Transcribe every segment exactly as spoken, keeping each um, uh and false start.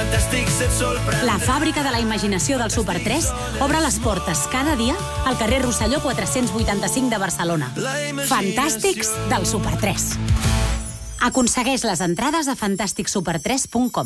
Fantàstics et sorprendrà. La fàbrica de la imaginació del Super tres obre les portes cada dia al carrer Rosselló quatre-cents vuitanta-cinc de Barcelona. Fantàstics del Super tres. Aconsegueix les entrades a fantàstic super tres punt com.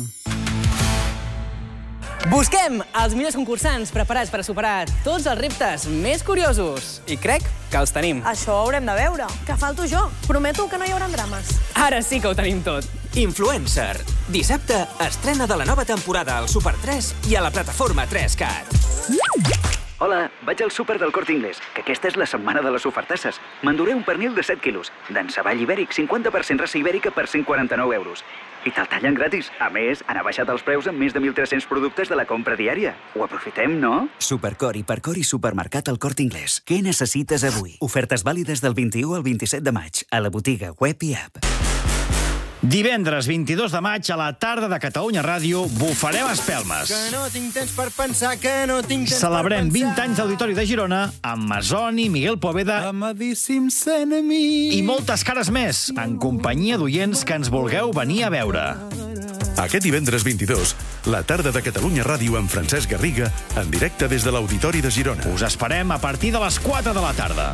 Busquem els millors concursants preparats per a superar tots els reptes més curiosos. I crec que els tenim. Això ho haurem de veure. Que falto jo. Prometo que no hi haurà drames. Ara sí que ho tenim tot. Influencer. Dissabte estrena de la nova temporada al Super tres i a la plataforma tres cat. Hola, vaig al súper del Corte Inglés, que aquesta és la setmana de les ofertasses. M'enduré un pernil de set quilos, d'enceball ibèric, cinquanta per cent raça ibèrica per cent quaranta-nou euros. I te'l tallen gratis. A més, han abaixat els preus en més de mil tres-cents productes de la compra diària. Ho aprofitem, no? Supercor, Hipercor i Supermercat al Corte Inglés. Què necessites avui? Ofertes vàlides del vint-i-u al vint-i-set de maig, a la botiga web i app. Divendres vint-i-dos de maig a la tarda de Catalunya Ràdio bufarem espelmes. Que no tinc temps per pensar, que no tinc temps Celebrem per pensar. vint anys d'Auditori de Girona amb Masoni, Miguel Poveda Amadíssims enemics. i moltes cares més, en companyia d'oients que ens vulgueu venir a veure. Aquest divendres vint-i-dos, la tarda de Catalunya Ràdio amb Francesc Garriga, en directe des de l'Auditori de Girona. Us esperem a partir de les quatre de la tarda.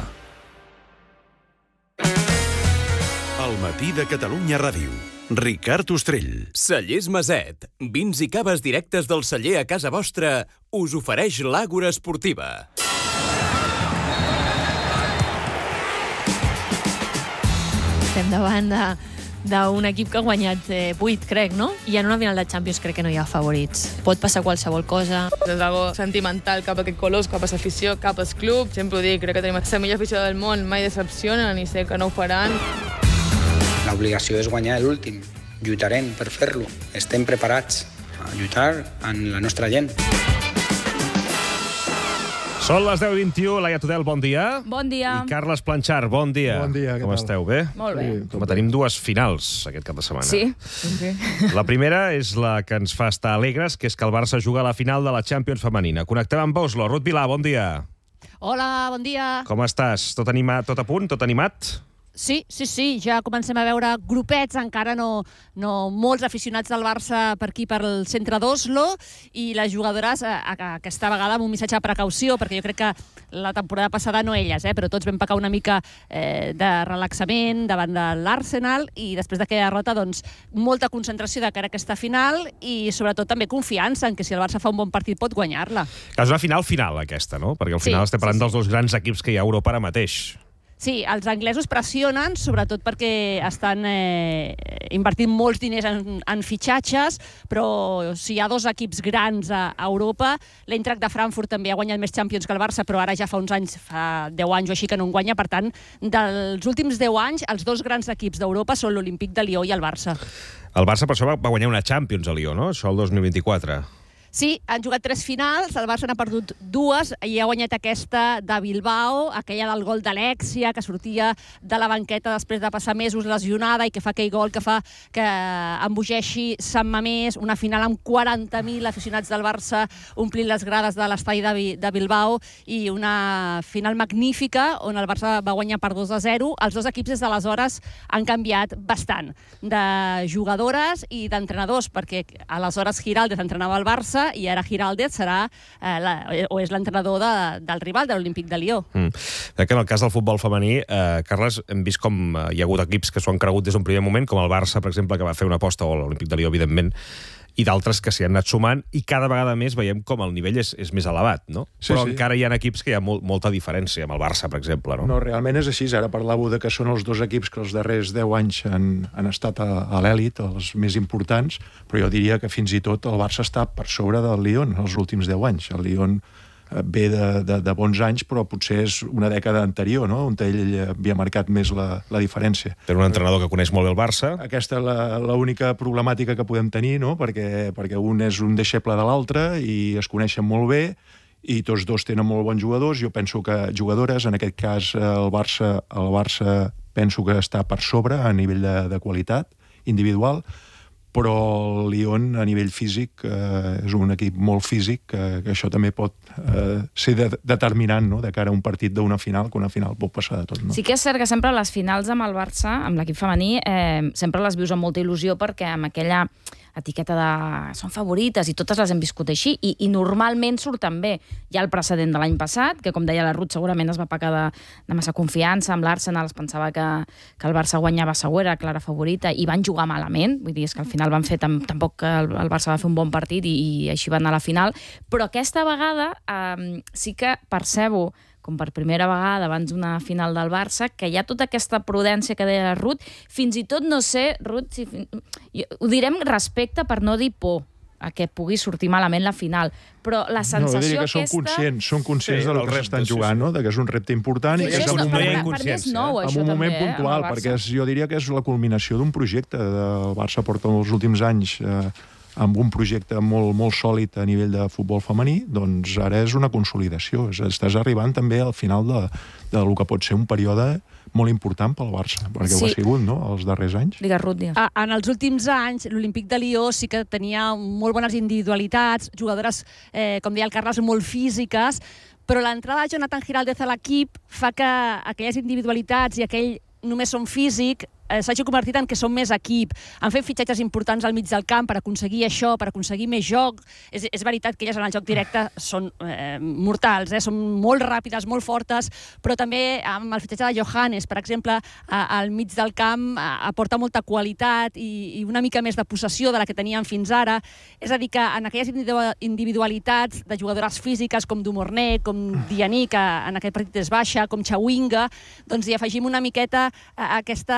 Al matí de Catalunya Ràdio. Ricard Ostrell. Cellers Maset. Vins i caves directes del celler a casa vostra us ofereix l'Àgora Esportiva. Estem davant de d'un equip que ha guanyat eh, vuit, crec, no? I en una final de Champions crec que no hi ha favorits. Pot passar qualsevol cosa. És algo sentimental cap a aquest colors, cap a l'afició, cap al club. Sempre ho dic, crec que tenim la millor afició del món, mai decepcionen i sé que no ho faran. L'obligació és guanyar l'últim. Lluitarem per fer-lo. Estem preparats a lluitar amb la nostra gent. Són les deu i vint-i-u. Laia Tudel, bon dia. Bon dia. I Carles Planchar, bon dia. Bon dia, què Com tal? esteu, bé? Molt bé. Sí, Home, tenim dues finals aquest cap de setmana. Sí. sí. La primera és la que ens fa estar alegres, que és que el Barça juga a la final de la Champions femenina. Connectem amb Oslo. Ruth Vilà, bon dia. Hola, bon dia. Com estàs? Tot animat, tot a punt? Tot animat? Sí, sí, sí, ja comencem a veure grupets, encara no, no molts aficionats del Barça per aquí, per el centre d'Oslo, i les jugadores eh, aquesta vegada amb un missatge de precaució, perquè jo crec que la temporada passada, no elles, eh, però tots vam pecar una mica eh, de relaxament davant de l'Arsenal, i després d'aquella derrota, doncs, molta concentració de cara a aquesta final, i sobretot també confiança en que si el Barça fa un bon partit pot guanyar-la. És una final final, aquesta, no? Perquè al final Sí, estem parlant sí, sí. dels dos grans equips que hi ha a Europa ara mateix. Sí, els anglesos pressionen, sobretot perquè estan eh, invertint molts diners en, en fitxatges, però si hi ha dos equips grans a, a Europa, l'Eintracht de Frankfurt també ha guanyat més Champions que el Barça, però ara ja fa uns anys, fa deu anys o així que no en guanya, per tant, dels últims deu anys, els dos grans equips d'Europa són l'Olímpic de Lió i el Barça. El Barça, per això, va guanyar una Champions a Lió, no? Això el dos mil vint-i-quatre. Sí, han jugat tres finals, el Barça n'ha perdut dues, i ha guanyat aquesta de Bilbao, aquella del gol d'Alexia, que sortia de la banqueta després de passar mesos lesionada i que fa aquell gol que fa que embogeixi Sant Mamés, una final amb quaranta mil aficionats del Barça omplint les grades de l'estadi de, de Bilbao, i una final magnífica on el Barça va guanyar per dos a zero. Els dos equips des d'aleshores han canviat bastant, de jugadores i d'entrenadors, perquè aleshores Giraldez entrenava el Barça i ara Giraldez serà eh, la, o és l'entrenador de, del rival, de l'Olímpic de Lió. Mm. Que en el cas del futbol femení, eh, Carles, hem vist com eh, hi ha hagut equips que s'ho han cregut des d'un primer moment, com el Barça, per exemple, que va fer una aposta, o l'Olímpic de Lió, evidentment, i d'altres que s'hi han anat sumant, i cada vegada més veiem com el nivell és, és més elevat, no? Sí, Però sí. encara hi ha equips que hi ha molt, molta diferència, amb el Barça, per exemple, no? No, realment és així. Ara parlàveu de que són els dos equips que els darrers deu anys han, han estat a, a l'èlit, els més importants, però jo diria que fins i tot el Barça està per sobre del Lyon els últims deu anys. El Lyon ve de, de, de bons anys, però potser és una dècada anterior, no?, on ell havia marcat més la, la diferència. Té un entrenador que coneix molt bé el Barça. Aquesta és l'única problemàtica que podem tenir, no?, perquè, perquè un és un deixeble de l'altre i es coneixen molt bé, i tots dos tenen molt bons jugadors. Jo penso que jugadores, en aquest cas el Barça, el Barça penso que està per sobre a nivell de, de qualitat individual, però el Lyon a nivell físic eh, és un equip molt físic, que, que això també pot eh, ser de, determinant, no?, de cara a un partit d'una final, que una final pot passar de tot, no? Sí que és cert que sempre les finals amb el Barça, amb l'equip femení, eh, sempre les vius amb molta il·lusió, perquè amb aquella etiqueta de són favorites i totes les hem viscut així i, i normalment surten bé. Hi ha el precedent de l'any passat, que com deia la Ruth segurament es va pecar de, de massa confiança amb l'Arsenal, es pensava que, que el Barça guanyava segur, era clara favorita i van jugar malament, vull dir, és que al final van fer tam, tampoc que el, el Barça va fer un bon partit i, i així van anar a la final, però aquesta vegada eh, sí que percebo com per primera vegada abans d'una final del Barça, que hi ha tota aquesta prudència que deia la Ruth, fins i tot no sé, Ruth, si, ho direm respecte per no dir por a que pugui sortir malament la final, però la sensació no, diria que aquesta... Són conscients, són conscients sí, del que s'estan jugant, no? De que és un repte important sí, i que és no, un per, moment, per mi és nou, en això un moment també, puntual, eh, perquè és, jo diria que és la culminació d'un projecte. El Barça porta els últims anys eh, amb un projecte molt, molt sòlid a nivell de futbol femení, doncs ara és una consolidació. Estàs arribant també al final de, de lo que pot ser un període molt important pel Barça, perquè sí. Ho ha sigut, no?, els darrers anys. Digues, Ruth, digues. A, en els últims anys, l'Olímpic de Lió sí que tenia molt bones individualitats, jugadores, eh, com deia el Carles, molt físiques, però l'entrada de Jonathan Giraldez a l'equip fa que aquelles individualitats i aquell només són físic eh, s'hagi convertit en que són més equip. Han fet fitxatges importants al mig del camp per aconseguir això, per aconseguir més joc. És, és veritat que elles en el joc directe són eh, mortals, eh? Són molt ràpides, molt fortes, però també amb el fitxatge de Johannes, per exemple, a, al mig del camp a, aporta molta qualitat i, i una mica més de possessió de la que tenien fins ara. És a dir, que en aquelles individualitats de jugadores físiques com Dumorné, com Dianí, que en aquest partit és baixa, com Chawinga, doncs hi afegim una miqueta a aquesta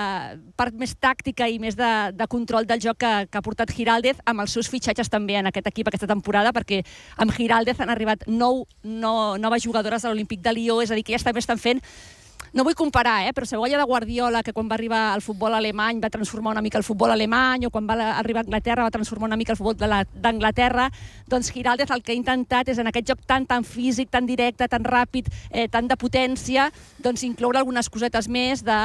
part més tàctica i més de, de control del joc que, que ha portat Giraldez amb els seus fitxatges també en aquest equip aquesta temporada, perquè amb Giraldez han arribat nou no, noves jugadores a l'Olímpic de Lió, és a dir, que ja també estan fent. No vull comparar, eh, però Cebolla de Guardiola, que quan va arribar al futbol alemany va transformar una mica el futbol alemany, o quan va arribar a Anglaterra va transformar una mica el futbol d'Anglaterra, doncs Giraldez el que ha intentat és en aquest joc tan tan físic, tan directe, tan ràpid, eh, tan de potència, doncs incloure algunes cosetes més de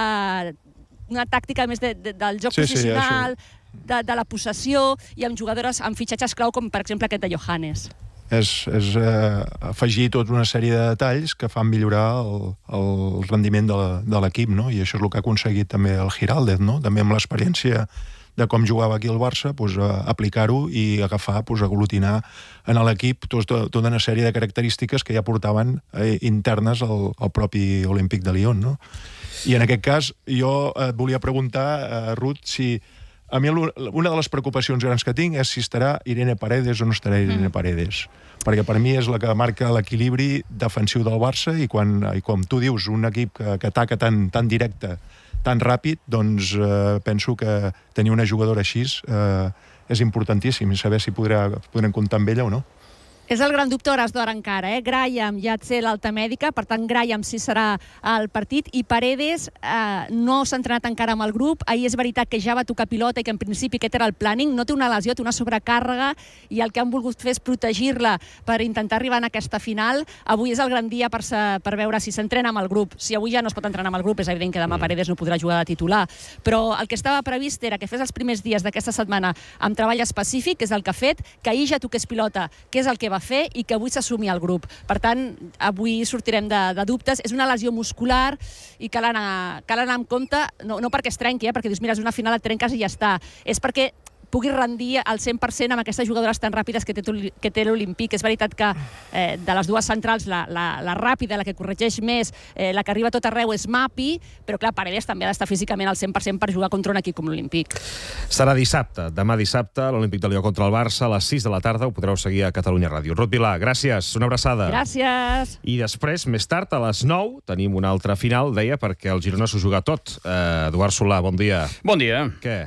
una tàctica més de, de, del joc sí, posicional, sí, de, de la possessió, i amb jugadores amb fitxatges clau, com per exemple aquest de Johannes. És, és eh, afegir tota una sèrie de detalls que fan millorar el, el rendiment de l'equip, no? I això és el que ha aconseguit també el Giraldez, no? També amb l'experiència de com jugava aquí el Barça, pues, eh, aplicar-ho i agafar, pues, aglutinar en l'equip tota, tota una sèrie de característiques que ja portaven eh, internes al, al propi Olímpic de Lyon, no? I en aquest cas jo et volia preguntar, eh, Ruth, si a mi una de les preocupacions grans que tinc és si estarà Irene Paredes o no estarà Irene mm. Paredes, perquè per mi és la que marca l'equilibri defensiu del Barça i quan, i com tu dius, un equip que, que ataca tan, tan directe, tan ràpid, doncs eh, penso que tenir una jugadora així eh, és importantíssim i saber si podrà, podrem comptar amb ella o no. És el gran dubte hores d'hora encara, eh? Graham ja té l'alta mèdica, per tant Graham sí serà al partit, i Paredes eh, no s'ha entrenat encara amb el grup. Ahir és veritat que ja va tocar pilota i que en principi aquest era el planning, no té una lesió, té una sobrecàrrega, i el que han volgut fer és protegir-la per intentar arribar en aquesta final. Avui és el gran dia per, per veure si s'entrena amb el grup. Si avui ja no es pot entrenar amb el grup, és evident que demà Paredes no podrà jugar de titular, però el que estava previst era que fes els primers dies d'aquesta setmana amb treball específic, que és el que ha fet, que ahir ja toqués pilota, que és el que va fer, i que avui s'assumi al grup. Per tant, avui sortirem de, de dubtes. És una lesió muscular i cal anar, cal anar amb compte, no, no perquè es trenqui, eh, perquè dius, mira, és una final, et trenques i ja està. És perquè pugui rendir al cent per cent amb aquestes jugadores tan ràpides que té, que té l'Olímpic. És veritat que eh, de les dues centrals, la, la, la ràpida, la que corregeix més, eh, la que arriba a tot arreu és Mapi, però clar, Paredes també ha d'estar físicament al cent per cent per jugar contra un equip com l'Olímpic. Serà dissabte, demà dissabte, l'Olímpic de Lió contra el Barça, a les sis de la tarda, ho podreu seguir a Catalunya Ràdio. Ruth Vilà, gràcies, una abraçada. Gràcies. I després, més tard, a les nou, tenim una altra final, deia, perquè el Girona s'ho juga tot. Eh, Eduard Solà, bon dia. Bon dia. Què?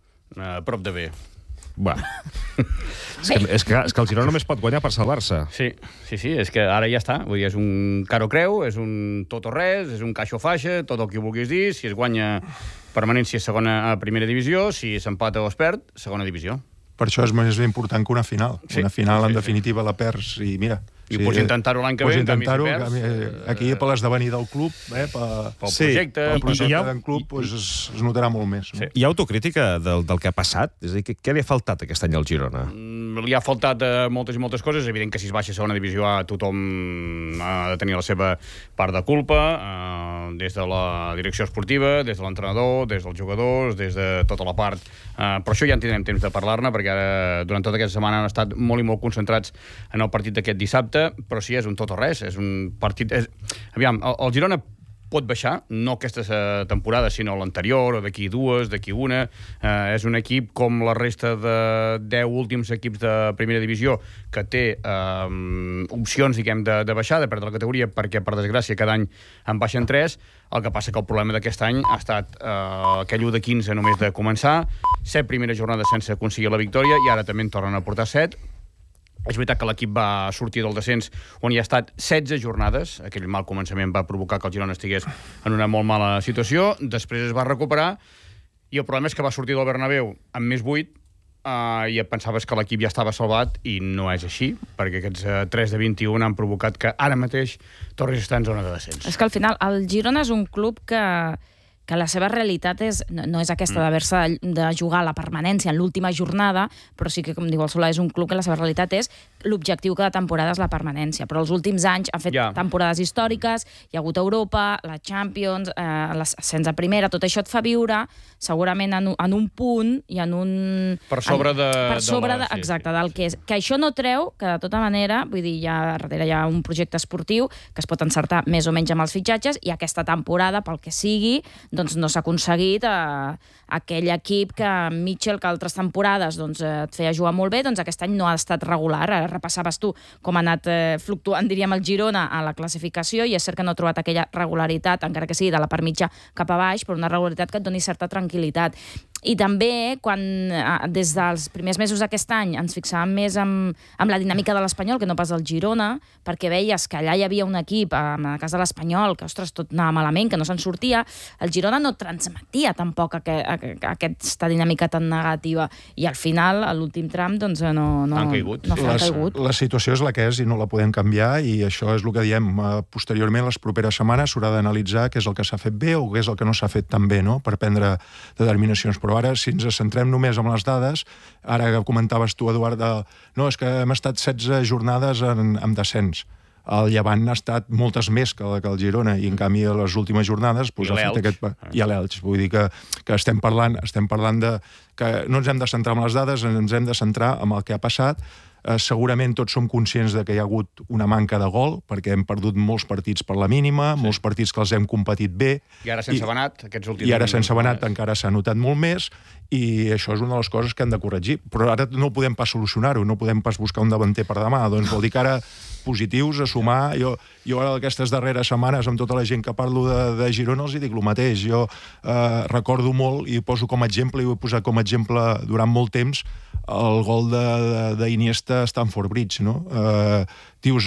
A prop de bé. Bueno. és, que, és, que, és que el Girona només pot guanyar per salvar-se. Sí, sí, sí, és que ara ja està. Vull dir, és un caro creu, és un tot o res, és un caixa o faixa, tot el que vulguis dir. Si es guanya permanència segona a primera divisió, si s'empata o es perd, segona divisió. Per això és més important que una final. Sí, una final, sí, en definitiva, sí. La perds i mira... I ho pots intentar-ho l'any que ve, en canvi si perds... Aquí, per l'esdevenir del club, eh, pel sí. projecte... Pel projecte ha, del club, pues, es, es notarà molt més. No? Sí. Hi ha autocrítica del, del que ha passat? És a dir, què li ha faltat aquest any al Girona? Mm, li ha faltat uh, moltes i moltes coses. És evident que si es baixa a segona divisió A tothom ha de tenir la seva part de culpa. Uh, des de la direcció esportiva, des de l'entrenador, des dels jugadors, des de tota la part. Uh, però això ja en tindrem temps de parlar-ne, perquè ara, durant tota aquesta setmana han estat molt i molt concentrats en el partit d'aquest dissabte, però sí, és un tot o res, és un partit... És... Aviam, el, el Girona pot baixar, no aquesta temporada, sinó l'anterior, o d'aquí dues, d'aquí una. Eh, és un equip com la resta de deu últims equips de primera divisió que té eh, opcions, diguem, de, de baixar, de perdre la categoria, perquè, per desgràcia, cada any en baixen tres. El que passa que el problema d'aquest any ha estat eh, aquell u de quinze només de començar, set primeres jornades sense aconseguir la victòria, i ara també en tornen a portar set. És veritat que l'equip va sortir del descens on hi ha estat setze jornades. Aquell mal començament va provocar que el Girona estigués en una molt mala situació. Després es va recuperar i el problema és que va sortir del Bernabéu amb més vuit uh, i pensaves que l'equip ja estava salvat i no és així, perquè aquests uh, tres de vint-i-un han provocat que ara mateix tornis a estar en zona de descens. És que al final el Girona és un club que... que la seva realitat és, no, no és aquesta d'haver-se de, de jugar a la permanència en l'última jornada, però sí que, com diu el Solà, és un club que la seva realitat és l'objectiu cada temporada és la permanència. Però els últims anys ha fet ja. temporades històriques, hi ha hagut Europa, la Champions, eh, l'ascens a primera, tot això et fa viure segurament en, en un punt i en un... Per sobre de... Per sobre, de la, de, exacte, del que és. Que això no treu que, de tota manera, vull dir, ja darrere hi ha un projecte esportiu que es pot encertar més o menys amb els fitxatges i aquesta temporada, pel que sigui, doncs no s'ha aconseguit eh, aquell equip que Mitchell, que altres temporades doncs, eh, et feia jugar molt bé, doncs aquest any no ha estat regular. Ara repassaves tu com ha anat eh, fluctuant, diríem, el Girona a la classificació, i és cert que no ha trobat aquella regularitat, encara que sigui de la part mitja cap a baix, però una regularitat que et doni certa tranquil·litat. I també, quan des dels primers mesos d'aquest any ens fixàvem més amb, amb la dinàmica de l'Espanyol, que no pas del Girona, perquè veies que allà hi havia un equip, en el cas de l'Espanyol, que, ostres, tot anava malament, que no se'n sortia, el Girona no transmetia tampoc aquest, aquesta dinàmica tan negativa. I al final, a l'últim tram, doncs no, no, han caigut. no han caigut. La situació és la que és i no la podem canviar, i això és el que diem. Posteriorment, les properes setmanes, s'haurà d'analitzar què és el que s'ha fet bé o què és el que no s'ha fet tan bé, no?, per prendre determinacions. Però ara, si ens centrem només en les dades, ara que comentaves tu, Eduard, de, no, és que hem estat setze jornades en, en descens. El Llevant ha estat moltes més que, que el Girona, i en canvi a les últimes jornades pues, ha fet aquest... I a l'Elx. Vull dir que, que estem parlant, estem parlant de que no ens hem de centrar en les dades, ens hem de centrar en el que ha passat. Eh, segurament tots som conscients de que hi ha hagut una manca de gol, perquè hem perdut molts partits per la mínima, sí. molts partits que els hem competit bé. I ara sense Benat, aquests últims... I ara sense Benat encara s'ha notat molt més, i això és una de les coses que hem de corregir. Però ara no podem pas solucionar-ho, no podem pas buscar un davanter per demà. Doncs vol dir que ara positius a sumar. Jo, jo ara aquestes darreres setmanes, amb tota la gent que parlo de, de Girona, els hi dic el mateix. Jo eh, recordo molt, i poso com a exemple, i ho he posat com a exemple durant molt temps, el gol d'Iniesta a Stamford Bridge, no? Eh, dius,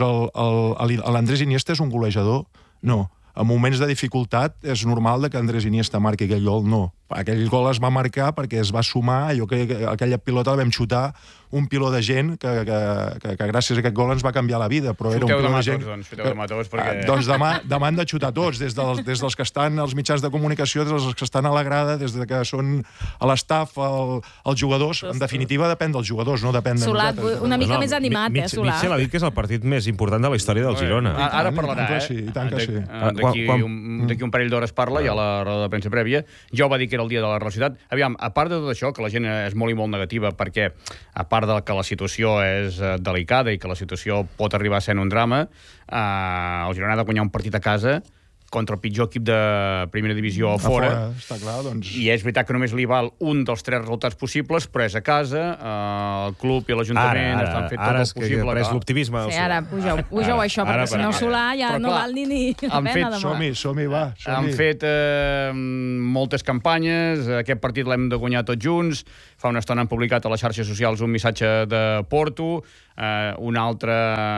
l'Andrés Iniesta és un golejador? No. En moments de dificultat és normal que Andrés Iniesta marqui aquell gol? No. Aquell gol es va marcar perquè es va sumar, jo crec que aquella pilota la vam xutar un piló de gent que, que, que, que gràcies a aquest gol ens va canviar la vida, però era un piló de gent... Doncs, xuteu demà tots, perquè... Doncs demà, demà han de xutar tots, des dels, des dels que estan als mitjans de comunicació, des dels que estan a la grada, des de que són a l'estaf, el, els jugadors. En definitiva, depèn dels jugadors, no depèn de Solat, nosaltres. una mica no, més animat, eh, Solat? Mitchell ha dit que és el partit més important de la història del Girona. Ara, ara parlarà, eh? Sí, i tant que sí. D'aquí un, un parell d'hores parla, hi ha la roda de premsa prèvia. Ja ho va dir que era el dia de la Real Societat. Aviam, a part de tot això, que la gent és molt i molt negativa, perquè a part de que la situació és delicada i que la situació pot arribar a ser un drama, eh, el Girona ha de guanyar un partit a casa contra el pitjor equip de primera divisió a fora. A fora, està clar, doncs... I és veritat que només li val un dels tres resultats possibles, però és a casa, eh, el club i l'Ajuntament estan fet tot el possible. Ara és l'optimisme. Sí, ara pugeu, pugeu ara, això, perquè si no Solà ja però, no clar, val ni ni han pena fet, demà. Som-hi, som-hi, va. Som han fet eh, moltes campanyes, aquest partit l'hem de guanyar tots junts, fa una estona han publicat a les xarxes socials un missatge de Porto, Uh, una altra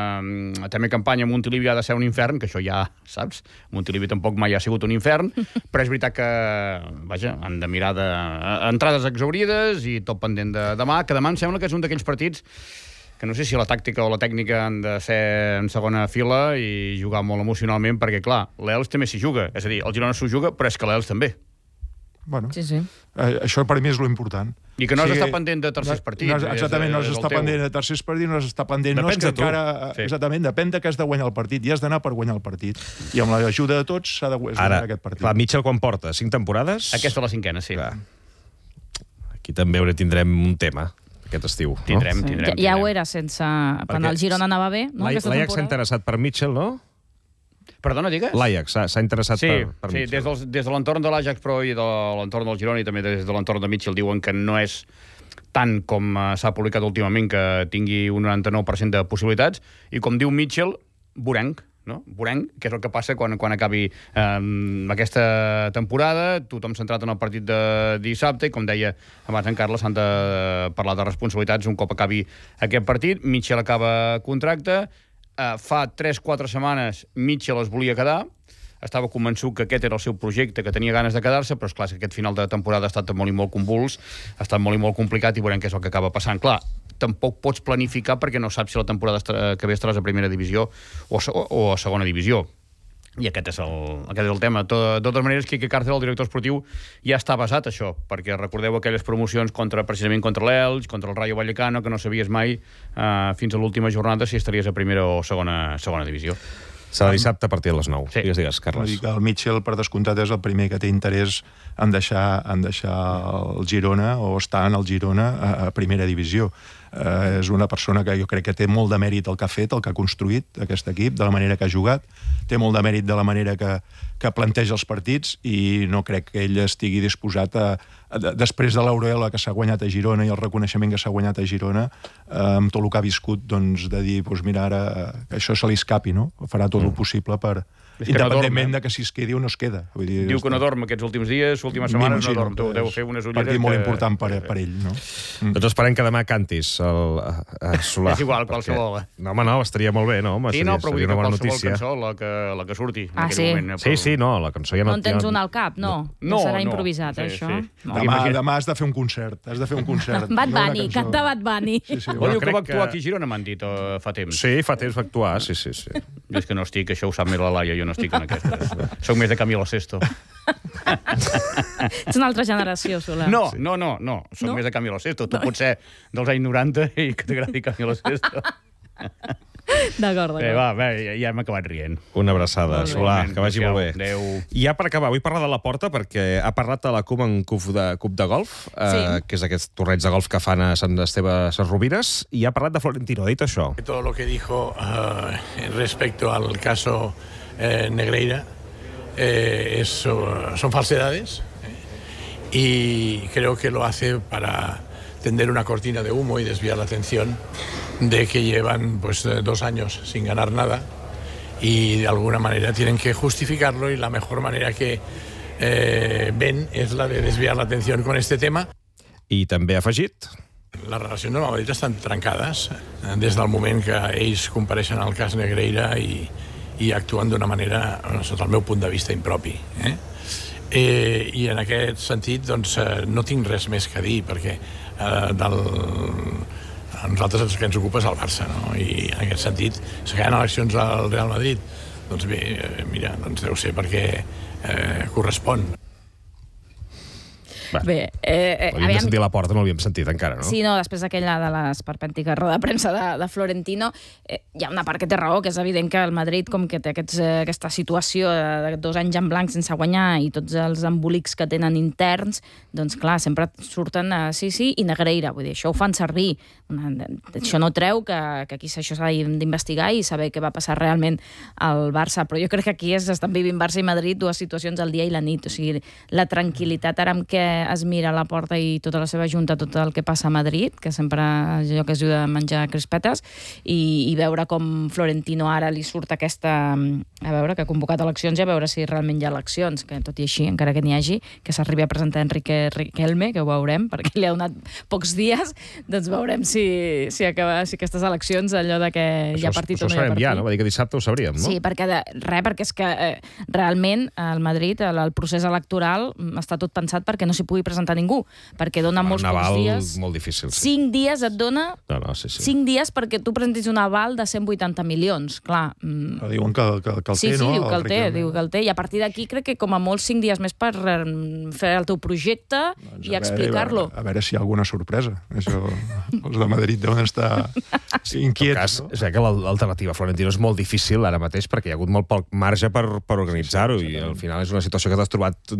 uh, també campanya, Montilivi ha de ser un infern, que això ja saps, Montilivi tampoc mai ha sigut un infern, però és veritat que vaja, han de mirar de uh, entrades exaurides i tot pendent de demà, que demà em sembla que és un d'aquells partits que no sé si la tàctica o la tècnica han de ser en segona fila i jugar molt emocionalment, perquè clar, l'Elx també s'hi juga, és a dir, el Girona s'ho juga, però és que l'Elx també. Bueno, sí, sí. Eh, això per mi és lo important. I que no o sigui, s'està pendent de tercers partits. No, exactament, no s'està pendent de tercers partits, no s'està pendent... No és que encara, sí. Exactament, depèn de que has de guanyar el partit, i has d'anar per guanyar el partit. I amb l'ajuda de tots s'ha de guanyar Ara, aquest partit. Ara, Mitchell quan porta? Cinc temporades? Aquesta és la cinquena, sí. Clar. Aquí també tindrem un tema aquest estiu. Tindrem, no? tindrem. Ja, ja ho era sense... Quan el Girona anava bé, no? L'Ajax s'ha interessat per Mitchell, no? Perdona, digues? L'Ajax s'ha interessat sí, per, per sí, Mitchell. Des, dels, des de l'entorn de l'Ajax, però i de l'entorn del Girona i també des de l'entorn de Mitchell diuen que no és tant com s'ha publicat últimament que tingui un noranta-nou per cent de possibilitats, i com diu Mitchell, veurem, no? Veurem què és el que passa quan, quan acabi eh, aquesta temporada, tothom centrat en el partit de dissabte, i com deia abans en Carles, s'han de parlar de responsabilitats un cop acabi aquest partit. Mitchell acaba contracte, Uh, fa tres quatre setmanes Mitchell es volia quedar, estava convençut que aquest era el seu projecte, que tenia ganes de quedar-se, però és clar que aquest final de temporada ha estat molt i molt convuls, ha estat molt i molt complicat, i veurem què és el que acaba passant. Clar, tampoc pots planificar perquè no saps si la temporada que ve estaràs a primera divisió o, o a segona divisió. I aquest és el, aquest és el tema. De totes maneres, Quique Cárcel, el director esportiu, ja està basat això, perquè recordeu aquelles promocions contra, precisament contra l'Elx, contra el Rayo Vallecano, que no sabies mai eh, fins a l'última jornada si estaries a primera o segona, segona divisió. Serà dissabte a partir de les nou. Sí. Digues, digues, Carles. Vull dir que el Mitchell, per descomptat, és el primer que té interès en deixar, en deixar el Girona o estar en el Girona a, a primera divisió. Eh, és una persona que jo crec que té molt de mèrit el que ha fet, el que ha construït aquest equip, de la manera que ha jugat, té molt de mèrit de la manera que, que planteja els partits, i no crec que ell estigui disposat a, a, a després de l'Aureola que s'ha guanyat a Girona i el reconeixement que s'ha guanyat a Girona, eh, amb tot el que ha viscut, doncs, de dir, doncs mira, ara que això se li escapi, no? Farà tot mm. el possible per... independentment no de que si es quedi o no es queda. Vull dir, diu que no dorm aquests últims dies, últimes setmanes no dorm. Deu fer unes ulleres partit molt que... important per, per ell, no? Mm. Doncs esperem que demà cantis el, a Solà. És igual, qualsevol. Perquè... No, home, no, estaria molt bé, no? Home, sí, seria, no, però vull dir que qualsevol notícia. cançó, la que, la que surti ah, en aquell sí? moment. Eh, però... Sí, sí, no, la cançó ja no... No en tens una al cap, no? No, serà no. improvisat, Sí, això? sí. No. Demà, demà has de fer un concert, has de fer un concert. Bad no Bunny, canta Bad Bunny. Sí, sí, Vol dir que va crec actuar que- aquí a Girona, m'han dit, uh, fa temps. Sí, fa temps va actuar, sí, sí, sí. Jo és que no estic, això ho sap més la Laia, jo no estic en aquestes. Soc més de Camilo Sesto. Ets una altra generació, Solà. No, no, no, no. Soc No? més de Camilo Sesto. Tu pots ser dels anys noranta i que t'agradi Camilo Sesto. D'acord, Bé, d'acord. va, bé, ja, ja hem acabat rient. Una abraçada, Molt bé. Solà, que vagi molt bé. Adéu. I ja per acabar, vull parlar de la Porta perquè ha parlat de la Koeman Cup de, Cup de Golf, eh, Sí. que és aquest torneig de golf que fan a Sant Esteve Sesrovires, i ha parlat de Florentino. Ha dit això. Todo lo que dijo uh, respecto al caso eh, Negreira eh, es, uh, son falsedades eh, y creo que lo hace para tender una cortina de humo y desviar la atención de que llevan pues eh, dos años sin ganar nada y de alguna manera tienen que justificarlo, y la mejor manera que eh, ven es la de desviar la atención con este tema. I també ha afegit... Les relacions amb el Madrid estan trencades eh, des del moment que ells compareixen al cas Negreira i, i actuen d'una manera, sota el meu punt de vista, impropi. Eh? Eh, I en aquest sentit doncs, eh, no tinc res més que dir, perquè eh, del... a nosaltres el que ens ocupa és el Barça, no? I en aquest sentit, si hi ha eleccions al Real Madrid, doncs bé, eh, mira, doncs deu ser perquè eh, correspon. Bé, eh, eh, Havíem de sentir la Porta, no l'havíem sentit encara, no? Sí, no, després d'aquella de les perpèntiques roda de premsa de, de Florentino, eh, hi ha una part que té raó, que és evident que el Madrid, com que té aquests, eh, aquesta situació de dos anys en blanc sense guanyar i tots els embolics que tenen interns, doncs clar, sempre surten a sí, sí i Negreira, vull dir, això ho fan servir. Una, això no treu que, que aquí això s'ha d'investigar i saber què va passar realment al Barça, però jo crec que aquí es estan vivint Barça i Madrid dues situacions al dia i la nit, o sigui, la tranquil·litat ara amb què es mira a la Porta i tota la seva junta tot el que passa a Madrid, que sempre és allò que es diu de menjar crispetes, i, i veure com Florentino ara li surt aquesta... A veure, que ha convocat eleccions i a veure si realment hi ha eleccions, que tot i així, encara que n'hi hagi, que s'arribi a presentar Enrique Riquelme, que ho veurem, perquè li ha donat pocs dies, doncs veurem si, si, acaba, si aquestes eleccions, allò de que hi ha partit això, o no hi ha sabem partit. ja, no? Va dir que dissabte ho sabríem, no? Sí, perquè de, res, perquè és que eh, realment al Madrid el, el procés electoral està tot pensat perquè no s'hi s'hi pugui presentar ningú, perquè dona molts Naval, pocs dies. molt difícil, sí. Cinc dies et dona... No, no, sí, sí. Cinc dies perquè tu presentis un aval de cent vuitanta milions, clar. Mm. Però diuen que, que, que el Sí, té, sí, no? diu que el té, Riquelme. diu que el té, i a partir d'aquí crec que com a molt cinc dies més per eh, fer el teu projecte Doncs i a veure, explicar-lo. A, a veure si hi ha alguna sorpresa. Això, els de Madrid deuen estar inquiets. Cas, no? És que l'alternativa a Florentino és molt difícil ara mateix perquè hi ha hagut molt poc marge per, per organitzar-ho i al final és una situació que t'has trobat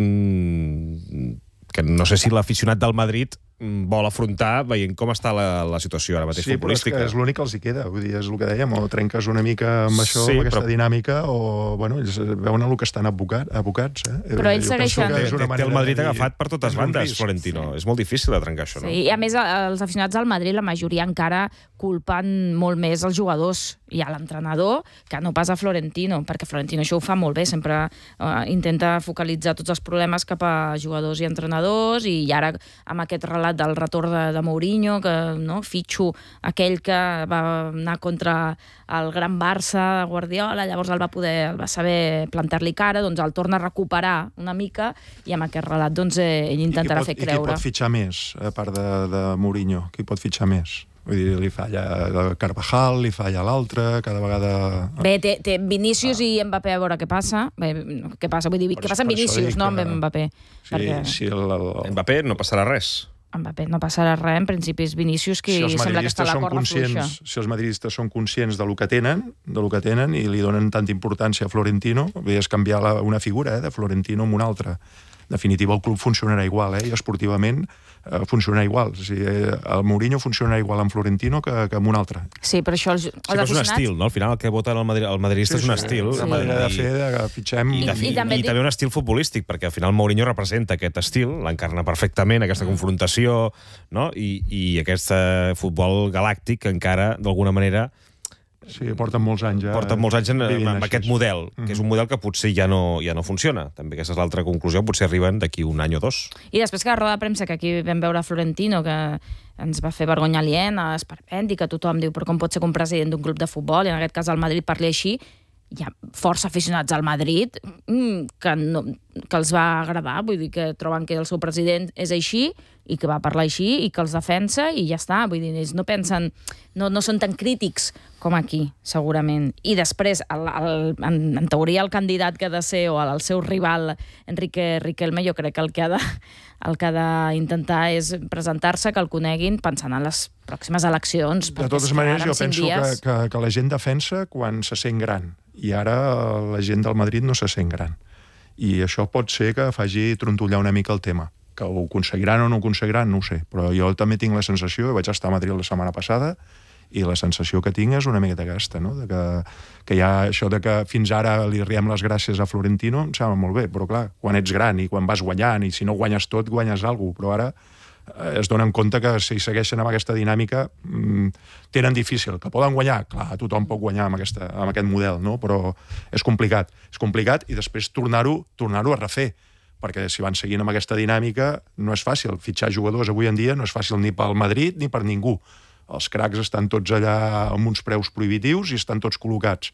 mmm, que no sé si l'aficionat del Madrid vol afrontar veient com està la, la situació ara mateix sí, futbolística. Sí, però és que és l'únic que els hi queda. Vull dir, és el que dèiem, o trenques una mica amb això, Sí, amb aquesta però- dinàmica, o, bueno, ells veuen el que estan abocat, abocats. Eh? Però ells Jo penso segueixen- que és Té, una té manera el Madrid de dir- agafat per totes és un bandes, risc. Florentino. És molt difícil de trencar això, no? Sí, i a més els aficionats del Madrid, la majoria encara culpen molt més els jugadors i a l'entrenador que no pas a Florentino, perquè Florentino això ho fa molt bé, sempre eh, intenta focalitzar tots els problemes cap a jugadors i entrenadors, i ara amb aquest relat del retorn de, de Mourinho, que no, fitxo aquell que va anar contra el gran Barça de Guardiola, llavors el va poder, el va saber plantar-li cara, doncs el torna a recuperar una mica i amb aquest relat doncs, eh, ell intentarà I qui pot, fer I creure. qui pot fitxar més, a part de, de Mourinho? Qui pot fitxar més? Vull dir, li falla Carvajal, li falla l'altre, cada vegada... Bé, té, té Vinícius i Mbappé a veure què passa. Bé, no, què passa? Vull dir, què passa amb per això Vinícius, dic no que- amb Mbappé. Sí, perquè sí, el, el... Mbappé no passarà res. Mbappé no passarà res, en principi és Vinícius qui si els sembla que està a la madridistes són corda fluixa. conscients, si els madridistes són conscients del que tenen, del que tenen i li donen tanta importància a Florentino, bé, és canviar la, una figura eh, de Florentino amb una altra. En definitiva, el club funcionarà igual, eh, i esportivament eh, funcionarà igual. O sigui, eh, el Mourinho funcionarà igual amb Florentino que, que amb un altre. Sí, però això els, els Sí, però és un aficionats... estil, no? Al final el que voten el, madri el madridista Sí, és un sí, estil. una manera de fer, de fitxem... I, de, I- i, i també i dic- també un estil futbolístic, perquè al final Mourinho representa aquest estil, l'encarna perfectament, aquesta confrontació, no? I, i aquest eh, futbol galàctic que encara, d'alguna manera... Sí, porten molts anys ja... Porten molts anys en, vivint amb així. aquest model, que és un model que potser ja no, ja no funciona. També aquesta és l'altra conclusió, potser arriben d'aquí un any o dos. I després que a la roda de premsa, que aquí vam veure Florentino, que ens va fer vergonya aliena, esperpèntic, que tothom diu, però com pot ser que un president d'un club de futbol, i en aquest cas el Madrid, parli així, hi ha força aficionats al Madrid mm, que, no, que els va agradar, vull dir que troben que el seu president és així i que va parlar així i que els defensa i ja està, vull dir, ells no pensen, no, no són tan crítics com aquí, segurament. I després, el, el, en, en teoria, el candidat que ha de ser, o el seu rival, Enrique Riquelme, jo crec que el que ha de, el que ha d'intentar és presentar-se, que el coneguin, pensant en les pròximes eleccions. De totes maneres, jo penso que, que, que la gent defensa quan se sent gran, i ara la gent del Madrid no se sent gran. I això pot ser que faci trontollar una mica el tema. Que ho aconseguiran o no ho aconseguiran, no ho sé. Però jo també tinc la sensació, vaig estar a Madrid la setmana passada, i la sensació que tinc és una miqueta aquesta, no? De que, que hi ha això de que fins ara li riem les gràcies a Florentino, em sembla molt bé, però clar, quan ets gran i quan vas guanyant, i si no guanyes tot, guanyes alguna cosa, però ara eh, es donen compte que si segueixen amb aquesta dinàmica mmm, tenen difícil, que poden guanyar, clar, tothom pot guanyar amb, aquesta, amb aquest model, no? Però és complicat, és complicat i després tornar-ho tornar-ho a refer, perquè si van seguint amb aquesta dinàmica no és fàcil. Fitxar jugadors avui en dia no és fàcil ni pel Madrid ni per ningú. Els cracs estan tots allà amb uns preus prohibitius i estan tots col·locats.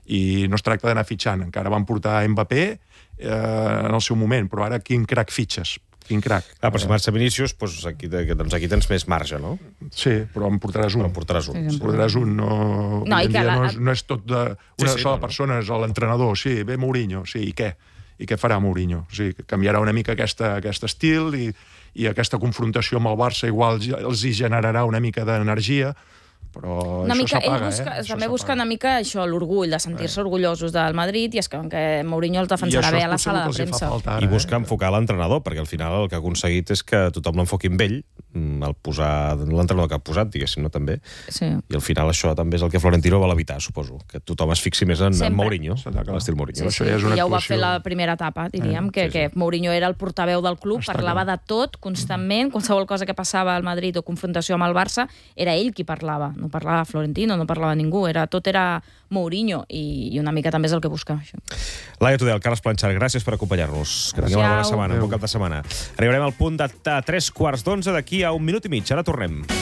I no es tracta d'anar fitxant. Encara van portar Mbappé eh, en el seu moment, però ara quin crac fitxes? Quin crac? Ah, però si marxa Vinícius, doncs aquí, doncs aquí tens més marge, no? Sí, però em portaràs un. Però em portaràs un. Em portaràs un. No, No, avui i en que dia la- no, és, no és tot de una Sí, sí, sola no, no. persona, és l'entrenador. Sí, ve Mourinho, sí, i què? I què farà Mourinho? O sigui, canviarà una mica aquesta, aquest estil i, i aquesta confrontació amb el Barça igual ja els hi generarà una mica d'energia, però Una això mica, ell s'apaga, busca, eh? Això també s'apaga. busca una mica això, l'orgull, de sentir-se orgullosos del Madrid, i és que, que Mourinho els defensarà I això bé és a la potser sala el de que els hi fa premsa. falta ara, I busca eh? enfocar l'entrenador, perquè al final el que ha aconseguit és que tothom l'enfoqui amb ell, mm, el posar l'entrenador que ha posat, diguéssim, no, també. Sí. I al final això també és el que Florentino vol evitar, suposo, que tothom es fixi més en, en Sempre. Mourinho, en l'estil Mourinho. Sí, sí, ja ho va fer la primera etapa, diríem, Eh, que, sí, sí. que Mourinho era el portaveu del club, Està parlava clar. de tot, constantment, qualsevol cosa que passava al Madrid o confrontació amb el Barça, era ell qui parlava, no parlava Florentino, no parlava ningú, era, tot era Mourinho, i, i una mica també és el que busca. Això. Laia Tudel, Carles Planxar, gràcies per acompanyar-nos. Que tingueu una bona Adéu. setmana, un bon cap de setmana. Arribarem al punt de, de tres quarts d'onze d'aquí a un minut i mig. Ara tornem.